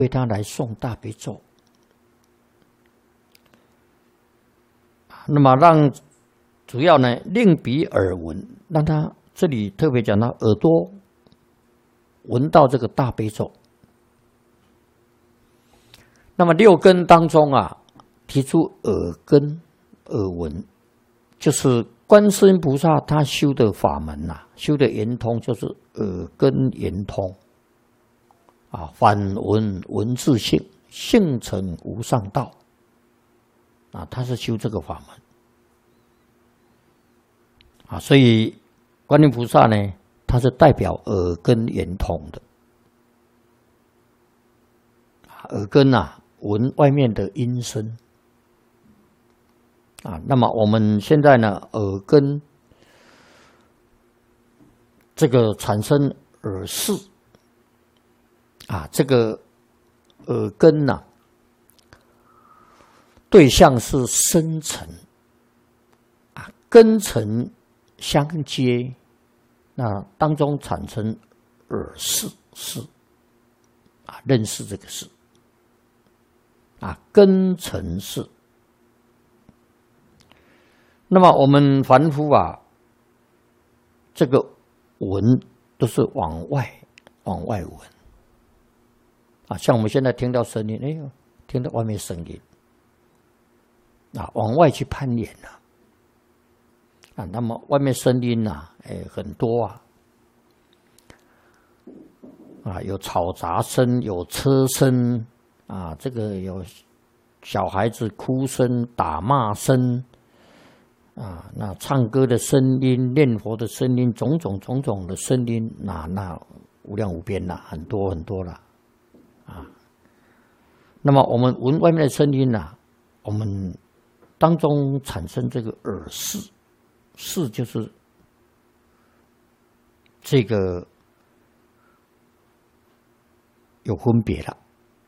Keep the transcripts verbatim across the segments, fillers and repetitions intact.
为他来诵大悲咒。那么让主要呢，令彼耳闻，让他这里特别讲到耳朵闻到这个大悲咒。那么六根当中啊，提出耳根耳闻，就是观世音菩萨他修的法门呐、啊，修的圆通就是耳根圆通啊，反闻闻自性，性成无上道啊，他是修这个法门啊，所以观音菩萨呢，他是代表耳根圆通的。耳根啊，闻外面的音声啊，那么我们现在呢，耳根这个产生耳识啊，这个耳根呐、啊，对象是深层啊，根尘相接，那当中产生耳识识啊，认识这个识啊，根尘识。那么我们凡夫啊，这个闻都是往外往外闻啊，像我们现在听到声音，哎呦，听到外面声音啊，往外去攀岩了啊。那么外面声音啊，哎，很多啊，啊，有嘈杂声，有车声啊，这个有小孩子哭声、打骂声。啊，那唱歌的声音、念佛的声音，种种种种的声音，那那无量无边啦，很多很多啦，啊。那么我们闻外面的声音呐，我们当中产生这个耳识，识就是这个有分别了，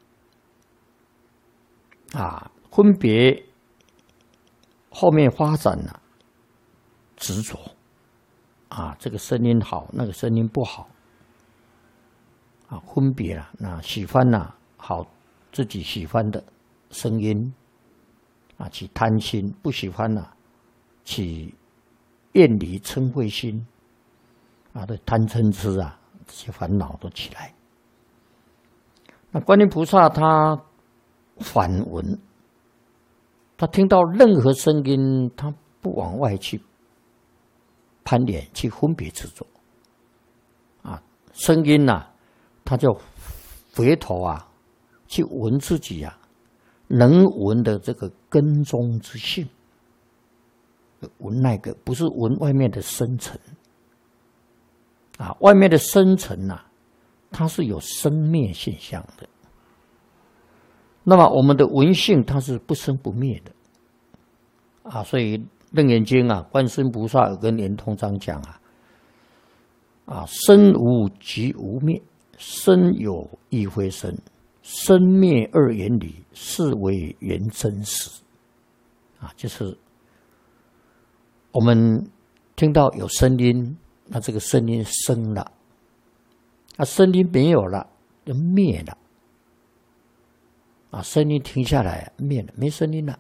啊，分别。后面发展了执着啊，这个声音好，那个声音不好啊，分别了。那喜欢呐、啊，好自己喜欢的声音啊，起贪心；不喜欢呐、啊，起厌离嗔恚心啊，对贪嗔痴啊这些烦恼都起来。那观音菩萨他反闻。他听到任何声音，他不往外去攀连、去分别执着啊。声音呐、啊，他就回头啊，去闻自己啊，能闻的这个根中之性，闻那个不是闻外面的深层啊，外面的深层呐、啊，它是有生灭现象的。那么我们的闻性它是不生不灭的啊，所以《楞严经》啊，观世音菩萨耳根圆通章讲啊，啊，生无即无灭，生有亦非生，生灭二元理，是为原真实啊，就是我们听到有声音，那这个声音生了，啊，声音没有了，就灭了。啊，声音停下来，灭了，没声音了。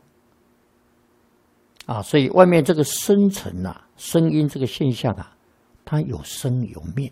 啊，所以外面这个深层啊，声音这个现象啊，它有生有灭。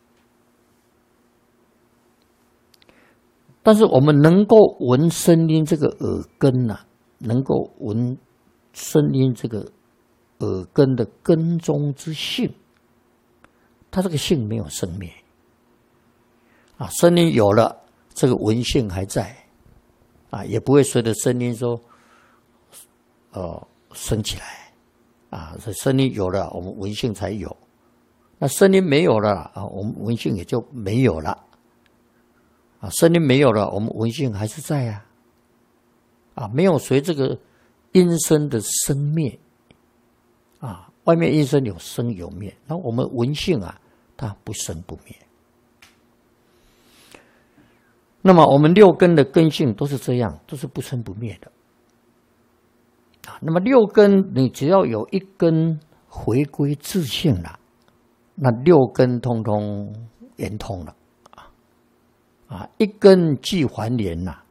但是我们能够闻声音这个耳根啊，能够闻声音这个耳根的根中之性，它这个性没有生灭。啊，声音有了，这个闻性还在。啊，也不会随着声音说，呃，升起来，啊，这声音有了，我们闻性才有；那声音没有了啊，我们闻性也就没有了。啊，声音没有了，我们闻性还是在啊，啊，没有随这个音声的生灭，啊，外面音声有生有灭，那我们闻性啊，它不生不灭。那么我们六根的根性都是这样，都是不生不灭的啊。那么六根，你只要有一根回归自性了，那六根通通圆通了啊。 啊，一根即还连呐、啊。